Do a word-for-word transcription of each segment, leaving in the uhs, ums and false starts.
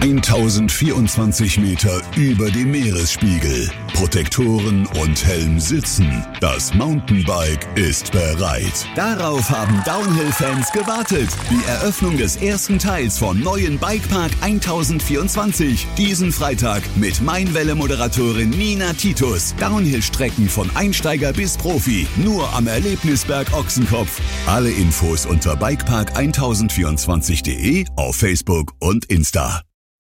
tausendvierundzwanzig Meter über dem Meeresspiegel. Protektoren und Helm sitzen. Das Mountainbike ist bereit. Darauf haben Downhill-Fans gewartet. Die Eröffnung des ersten Teils vom neuen Bikepark tausendvierundzwanzig. Diesen Freitag mit Mainwelle-Moderatorin Nina Titus. Downhill-Strecken von Einsteiger bis Profi. Nur am Erlebnisberg Ochsenkopf. Alle Infos unter bikepark tausendvierundzwanzig punkt de, auf Facebook und Insta.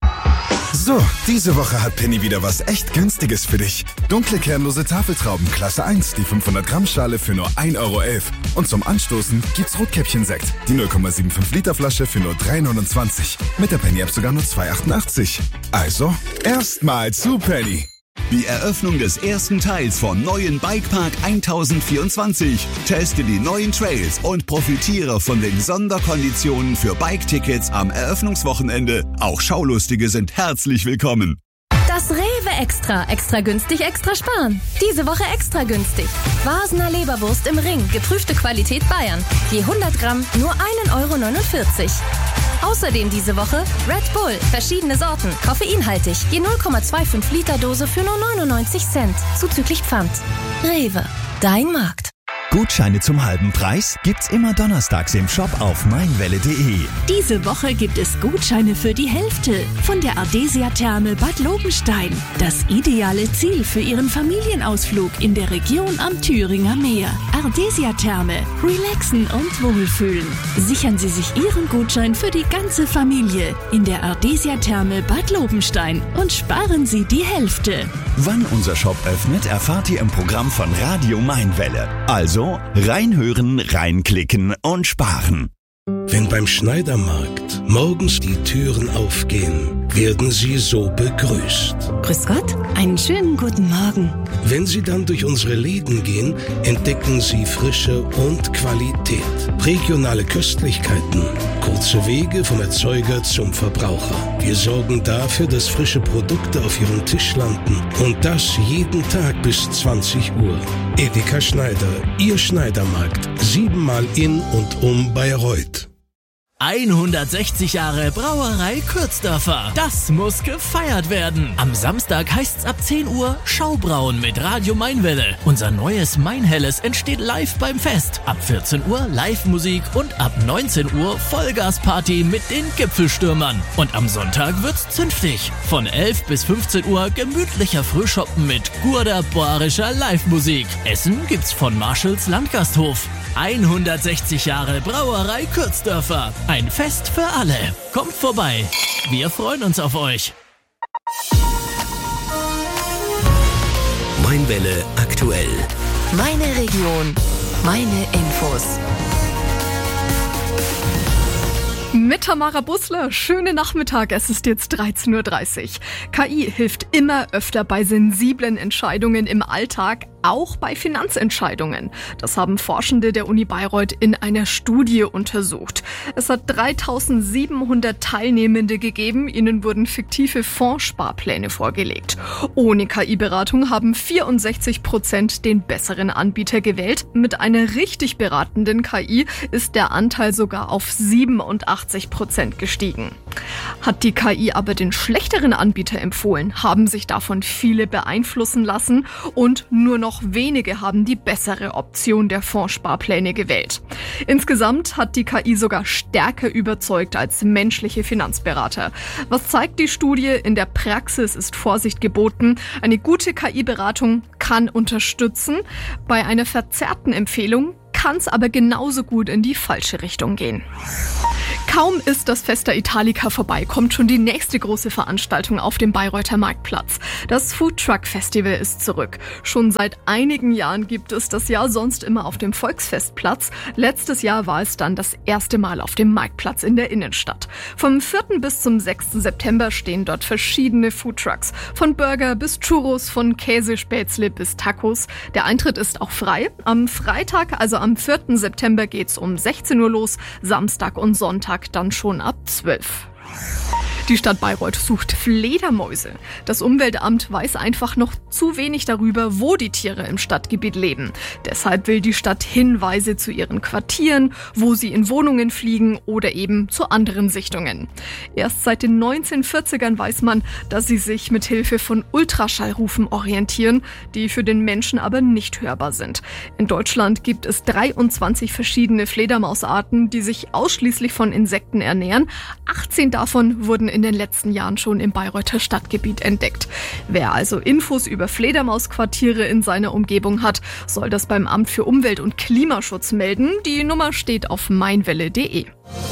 So, diese Woche hat Penny wieder was echt Günstiges für dich. Dunkle kernlose Tafeltrauben Klasse eins, die fünfhundert Gramm Schale für nur ein Euro elf. Und zum Anstoßen gibt's Rotkäppchen-Sekt, die null Komma fünfundsiebzig Liter Flasche für nur drei neunundzwanzig. Mit der Penny-App sogar nur zwei achtundachtzig. Also, erstmal zu Penny. Die Eröffnung des ersten Teils vom neuen Bikepark tausendvierundzwanzig. Teste die neuen Trails und profitiere von den Sonderkonditionen für Bike-Tickets am Eröffnungswochenende. Auch Schaulustige sind herzlich willkommen. Das Rewe Extra. Extra günstig, extra sparen. Diese Woche extra günstig. Wasener Leberwurst im Ring. Geprüfte Qualität Bayern. Je hundert Gramm nur ein Euro neunundvierzig. Außerdem diese Woche Red Bull. Verschiedene Sorten. Koffeinhaltig. Je null Komma fünfundzwanzig Liter Dose für nur neunundneunzig Cent. Zuzüglich Pfand. Rewe. Dein Markt. Gutscheine zum halben Preis gibt's immer donnerstags im Shop auf meinwelle punkt de. Diese Woche gibt es Gutscheine für die Hälfte von der Ardesia-Therme Bad Lobenstein. Das ideale Ziel für Ihren Familienausflug in der Region am Thüringer Meer. Ardesia-Therme. Relaxen und wohlfühlen. Sichern Sie sich Ihren Gutschein für die ganze Familie in der Ardesia-Therme Bad Lobenstein und sparen Sie die Hälfte. Wann unser Shop öffnet, erfahrt ihr im Programm von Radio Mainwelle. Also reinhören, reinklicken und sparen. Wenn beim Schneidermarkt morgens die Türen aufgehen, werden Sie so begrüßt. Grüß Gott, einen schönen guten Morgen. Wenn Sie dann durch unsere Läden gehen, entdecken Sie Frische und Qualität. Regionale Köstlichkeiten, kurze Wege vom Erzeuger zum Verbraucher. Wir sorgen dafür, dass frische Produkte auf Ihrem Tisch landen. Und das jeden Tag bis zwanzig Uhr. Edeka Schneider, Ihr Schneidermarkt. Siebenmal in und um Bayreuth. hundertsechzig Jahre Brauerei Kürzdörfer. Das muss gefeiert werden. Am Samstag heißt's ab zehn Uhr Schaubrauen mit Radio Mainwelle. Unser neues Mainhelles entsteht live beim Fest. Ab vierzehn Uhr Live-Musik und ab neunzehn Uhr Vollgasparty mit den Gipfelstürmern. Und am Sonntag wird's zünftig. Von elf bis fünfzehn Uhr gemütlicher Frühschoppen mit gurder-boarischer Live-Musik. Essen gibt's von Marshalls Landgasthof. hundertsechzig Jahre Brauerei Kürzdörfer. Ein Fest für alle. Kommt vorbei. Wir freuen uns auf euch. Mainwelle aktuell. Meine Region. Meine Infos. Mit Tamara Bussler, schönen Nachmittag, es ist jetzt dreizehn Uhr dreißig. K I hilft immer öfter bei sensiblen Entscheidungen im Alltag, auch bei Finanzentscheidungen. Das haben Forschende der Uni Bayreuth in einer Studie untersucht. Es hat dreitausendsiebenhundert Teilnehmende gegeben, ihnen wurden fiktive Fondssparpläne vorgelegt. Ohne K I-Beratung haben vierundsechzig Prozent den besseren Anbieter gewählt. Mit einer richtig beratenden K I ist der Anteil sogar auf siebenundachtzig Prozent gestiegen. Hat die K I aber den schlechteren Anbieter empfohlen, haben sich davon viele beeinflussen lassen und nur noch wenige haben die bessere Option der Fondssparpläne gewählt. Insgesamt hat die K I sogar stärker überzeugt als menschliche Finanzberater. Was zeigt die Studie? In der Praxis ist Vorsicht geboten. Eine gute K I-Beratung kann unterstützen. Bei einer verzerrten Empfehlung kann es aber genauso gut in die falsche Richtung gehen. Kaum ist das Festa Italica vorbei, kommt schon die nächste große Veranstaltung auf dem Bayreuther Marktplatz. Das Food Truck Festival ist zurück. Schon seit einigen Jahren gibt es das Jahr sonst immer auf dem Volksfestplatz. Letztes Jahr war es dann das erste Mal auf dem Marktplatz in der Innenstadt. Vom vierten bis zum sechsten September stehen dort verschiedene Food Trucks. Von Burger bis Churros, von Käsespätzle bis Tacos. Der Eintritt ist auch frei. Am Freitag, also am vierten September, geht's um sechzehn Uhr los, Samstag und Sonntag dann schon ab zwölf. Die Stadt Bayreuth sucht Fledermäuse. Das Umweltamt weiß einfach noch zu wenig darüber, wo die Tiere im Stadtgebiet leben. Deshalb will die Stadt Hinweise zu ihren Quartieren, wo sie in Wohnungen fliegen oder eben zu anderen Sichtungen. Erst seit den neunzehnhundertvierzigern weiß man, dass sie sich mit Hilfe von Ultraschallrufen orientieren, die für den Menschen aber nicht hörbar sind. In Deutschland gibt es dreiundzwanzig verschiedene Fledermausarten, die sich ausschließlich von Insekten ernähren. achtzehn davon wurden in den letzten Jahren schon im Bayreuther Stadtgebiet entdeckt. Wer also Infos über Fledermausquartiere in seiner Umgebung hat, soll das beim Amt für Umwelt- und Klimaschutz melden. Die Nummer steht auf meinwelle punkt de.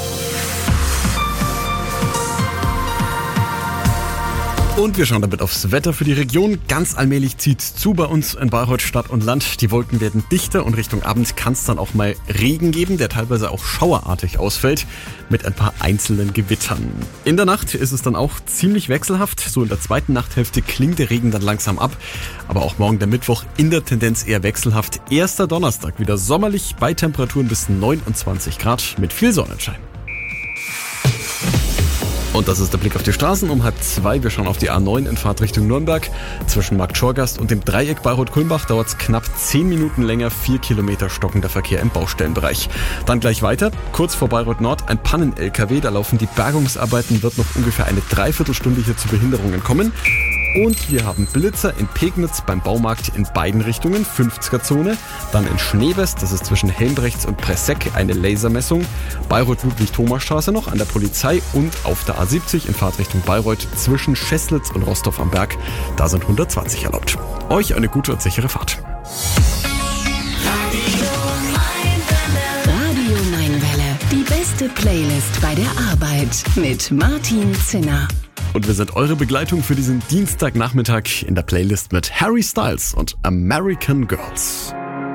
Und wir schauen damit aufs Wetter für die Region. Ganz allmählich zieht's zu bei uns in Bayreuth Stadt und Land. Die Wolken werden dichter und Richtung Abend kann es dann auch mal Regen geben, der teilweise auch schauerartig ausfällt, mit ein paar einzelnen Gewittern. In der Nacht ist es dann auch ziemlich wechselhaft. So in der zweiten Nachthälfte klingt der Regen dann langsam ab. Aber auch morgen der Mittwoch in der Tendenz eher wechselhaft. Erster Donnerstag wieder sommerlich bei Temperaturen bis neunundzwanzig Grad mit viel Sonnenschein. Und das ist der Blick auf die Straßen um halb zwei. Wir schauen auf die A neun in Fahrt Richtung Nürnberg. Zwischen Markt Schorgast und dem Dreieck Bayreuth-Kulmbach dauert es knapp zehn Minuten länger. Vier Kilometer stockender Verkehr im Baustellenbereich. Dann gleich weiter. Kurz vor Bayreuth Nord ein Pannen-L K W. Da laufen die Bergungsarbeiten. Wird noch ungefähr eine Dreiviertelstunde hier zu Behinderungen kommen. Und wir haben Blitzer in Pegnitz beim Baumarkt in beiden Richtungen, fünfziger-Zone. Dann in Schneewest, das ist zwischen Helmbrechts und Presseck, eine Lasermessung. Bayreuth-Ludwig-Thomas-Straße noch an der Polizei und auf der A siebzig in Fahrtrichtung Bayreuth zwischen Scheßlitz und Rostov am Berg. Da sind hundertzwanzig erlaubt. Euch eine gute und sichere Fahrt. Radio Mainwelle, die beste Playlist bei der Arbeit mit Martin Zinner. Und wir sind eure Begleitung für diesen Dienstagnachmittag in der Playlist mit Harry Styles und American Girls.